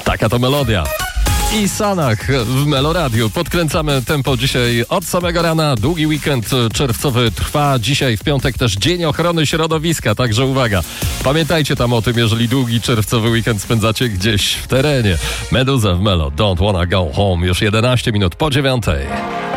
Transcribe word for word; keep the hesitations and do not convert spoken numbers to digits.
Taka to melodia. I Sanach w Meloradiu. Podkręcamy tempo dzisiaj od samego rana. Długi weekend czerwcowy trwa. Dzisiaj w piątek też Dzień Ochrony Środowiska, także uwaga. Pamiętajcie tam o tym, jeżeli długi czerwcowy weekend spędzacie gdzieś w terenie. Meduza w Melo. Don't wanna go home. Już jedenaście minut po dziewiątej.